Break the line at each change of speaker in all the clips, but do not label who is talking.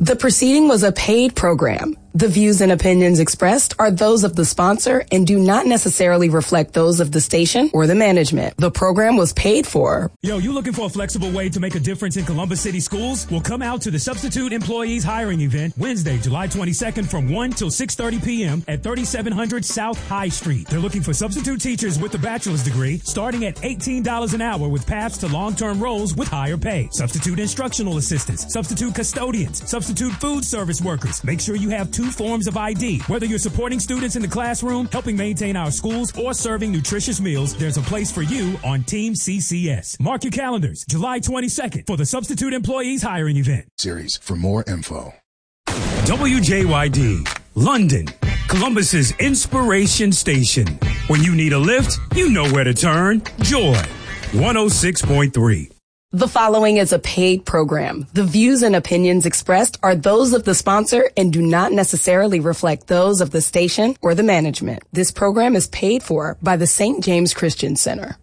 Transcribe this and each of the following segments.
The proceeding was a paid program. The views and opinions expressed are those of the sponsor and do not necessarily reflect those of the station or the management. The program was paid for.
Yo, you looking for a flexible way to make a difference in Columbus City schools? Well, come out to the Substitute Employees Hiring Event Wednesday, July 22nd from 1 till 6:30 p.m. at 3700 South High Street. They're looking for substitute teachers with a bachelor's degree starting at $18 an hour with paths to long-term roles with higher pay. Substitute instructional assistants, substitute custodians, substitute food service workers. Make sure you have 2 forms of ID. Whether you're supporting students in the classroom, helping maintain our schools, or serving nutritious meals, there's a place for you on Team CCS. Mark your calendars, July 22nd for the Substitute Employees Hiring Event.
Series for more info.
WJYD, London, Columbus's inspiration station. When you need a lift, you know where to turn. Joy, 106.3.
The following is a paid program. The views and opinions expressed are those of the sponsor and do not necessarily reflect those of the station or the management. This program is paid for by the St. James Christian Center.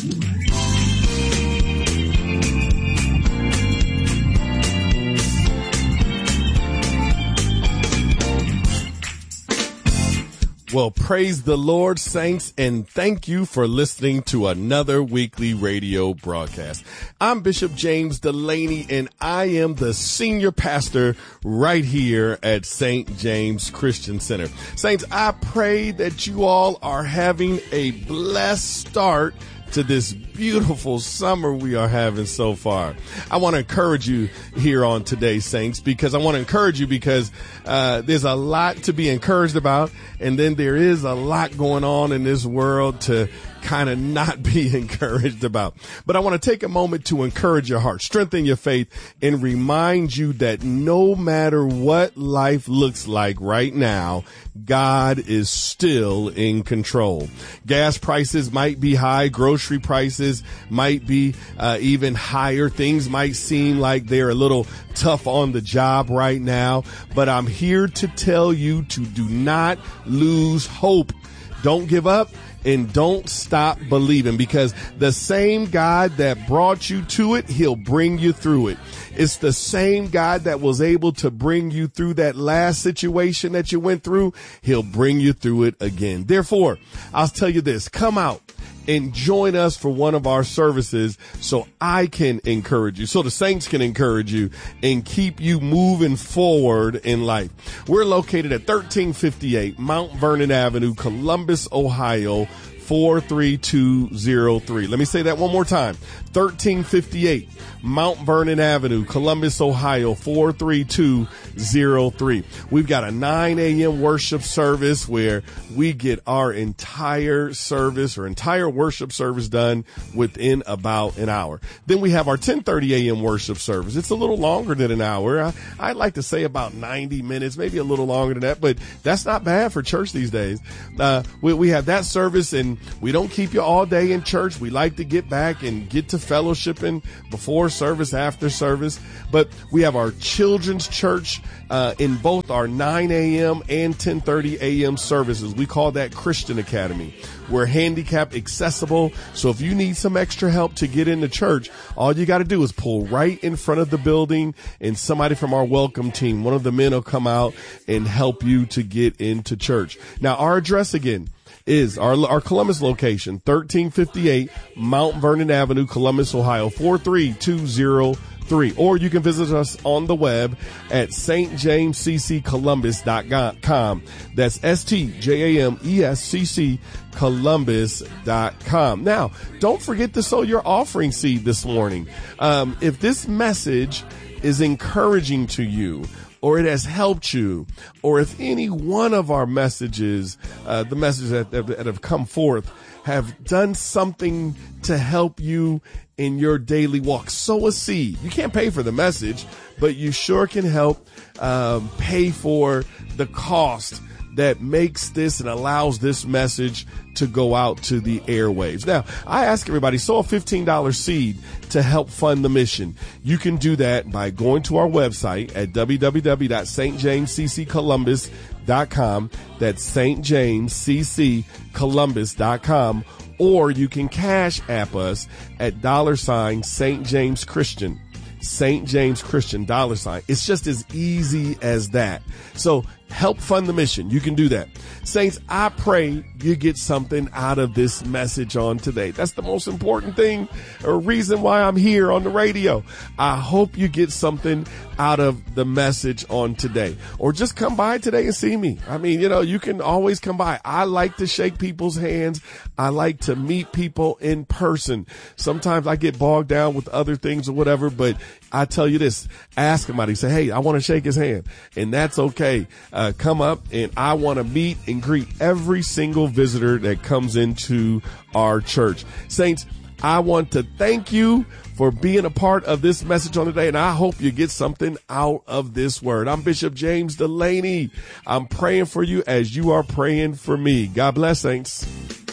Well, praise the Lord, saints, and thank you for listening to another weekly radio broadcast. I'm Bishop James Delaney, and I am the senior pastor right here at St. James Christian Center. Saints, I pray that you all are having a blessed start to this beautiful summer we are having so far. I want to encourage you here on today, saints, because I want to encourage you because there's a lot to be encouraged about, and then there is a lot going on in this world to kind of not be encouraged about. But I want to take a moment to encourage your heart, strengthen your faith, and remind you that no matter what life looks like right now, God is still in control. Gas prices might be high, grocery prices might be even higher. Things might seem like they're a little tough on the job right now, but I'm here to tell you to do not lose hope. Don't give up. And don't stop believing, because the same God that brought you to it, he'll bring you through it. It's the same God that was able to bring you through that last situation that you went through. He'll bring you through it again. Therefore, I'll tell you this, come out and join us for one of our services so I can encourage you, so the saints can encourage you and keep you moving forward in life. We're located at 1358 Mount Vernon Avenue, Columbus, Ohio, 43203. Let me say that one more time. 1358 Mount Vernon Avenue, Columbus, Ohio, 43203. We've got a 9 a.m. worship service where we get our entire service or entire worship service done within about an hour. Then we have our 10:30 a.m. worship service. It's a little longer than an hour. I'd like to say about 90 minutes, maybe a little longer than that, but that's not bad for church these days. We have that service, and we don't keep you all day in church. We like to get back and get to fellowshipping before service, after service. But we have our children's church in both our 9 a.m. and 10:30 a.m. services. We call that Christian Academy. We're handicap accessible, so if you need some extra help to get into church, all you got to do is pull right in front of the building, and somebody from our welcome team, one of the men, will come out and help you to get into church. Now, our address again is our Columbus location, 1358 Mount Vernon Avenue, Columbus, Ohio, 43203. Or you can visit us on the web at stjamesccolumbus.com. That's STJAMESCC Columbus.com. Now, don't forget to sow your offering seed this morning. If this message is encouraging to you, or it has helped you, or if any one of our messages, the messages that have come forth, have done something to help you in your daily walk, sow a seed. You can't pay for the message, but you sure can help pay for the cost that makes this and allows this message to go out to the airwaves. Now, I ask everybody, sow a $15 seed to help fund the mission. You can do that by going to our website at www.stjamesccolumbus.com. That's stjamesccolumbus.com. Or you can cash app us at $St. James Christian. St. James Christian $. It's just as easy as that. So help fund the mission. You can do that. Saints, I pray you get something out of this message on today. That's the most important thing, or reason why I'm here on the radio. I hope you get something out of the message on today, or just come by today and see me. I mean, you can always come by. I like to shake people's hands. I like to meet people in person. Sometimes I get bogged down with other things or whatever, but I tell you this, ask somebody, say, hey, I want to shake his hand, and that's okay. Come up, and I want to meet and greet every single visitor that comes into our church. Saints, I want to thank you for being a part of this message on today, and I hope you get something out of this word. I'm Bishop James Delaney. I'm praying for you as you are praying for me. God bless, saints.